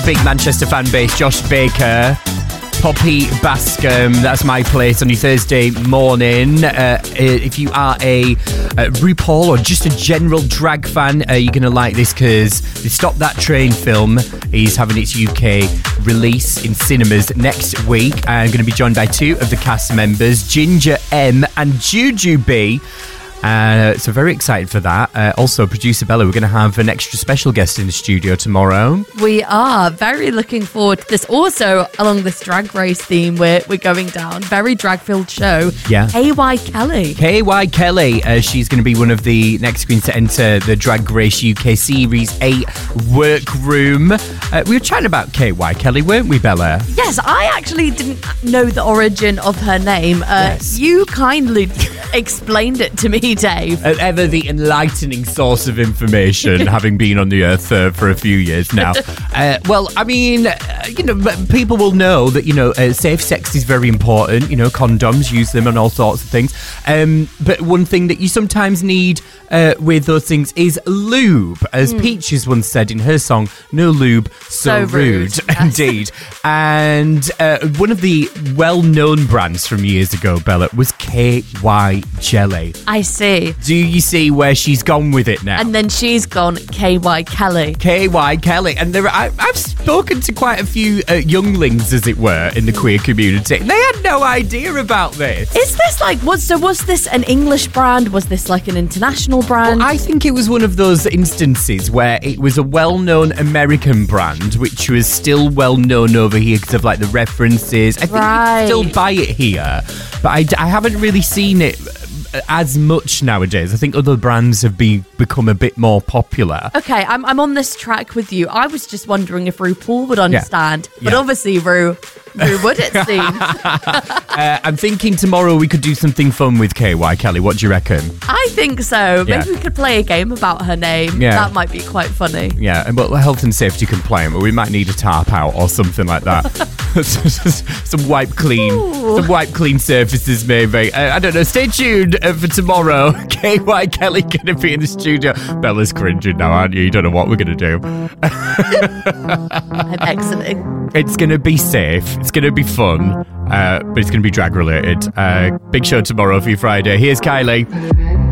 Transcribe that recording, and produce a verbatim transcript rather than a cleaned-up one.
big Manchester fan base, Josh Baker, Poppy Bascom. That's my place on your Thursday morning. Uh, if you are a, a RuPaul or just a general drag fan, uh, you're going to like this because the Stop That Train film is having its U K release in cinemas next week. I'm going to be joined by two of the cast members, Ginger M and Jujubee. Uh, so very excited for that. Uh, also, producer Bella, we're going to have an extra special guest in the studio tomorrow. We are very looking forward to this. Also, along this drag race theme, we're, we're going down. Very drag-filled show. Yeah. K Y Kelly. K Y Kelly. Uh, she's going to be one of the next queens to enter the Drag Race U K Series eight workroom. Uh, we were chatting about K Y Kelly, weren't we, Bella? Yes, I actually didn't know the origin of her name. Uh, Yes. You kindly explained it to me, Dave. Uh, ever the enlightening source of information, having been on the earth uh, for a few years now. Uh, well, I mean, uh, you know, people will know that, you know, uh, safe sex is very important. You know, condoms, use them on all sorts of things. Um, but one thing that you sometimes need uh, with those things is lube. As mm. Peaches once said in her song, "No lube, so, So rude." rude. Yes. Indeed. And uh, one of the well-known brands from years ago, Bella, was K Y Jelly. I see. Do you see where she's gone with it now? And then she's gone K Y Kelly. K Y Kelly. And there, I, I've spoken to quite a few uh, younglings, as it were, in the queer community. And they had no idea about this. Is this like, was, so was this an English brand? Was this like an international brand? Well, I think it was one of those instances where it was a well-known American brand, which was still well-known over here because of like the references. I think Right. you can still buy it here, but I, I haven't really seen it as much nowadays. I think other brands have been become a bit more popular. Okay, I'm I'm on this track with you. I was just wondering if RuPaul would understand, but Yeah. obviously Ru, Ru would, it seems. uh, I'm thinking tomorrow we could do something fun with K Y Kelly. What do you reckon? I think so. Maybe Yeah. we could play a game about her name. Yeah. That might be quite funny. Yeah, and well, health and safety compliant, but we might need a tarp out or something like that. Some wipe clean, Ooh. some wipe clean surfaces, maybe. Uh, I don't know. Stay tuned uh, for tomorrow. K Y Kelly gonna be in the studio. Bella's cringing now, aren't you? You don't know what we're gonna do. I'm exiting. It's gonna be safe. It's gonna be fun, uh, but it's gonna be drag related. Uh, big show tomorrow for your Friday. Here's Kylie.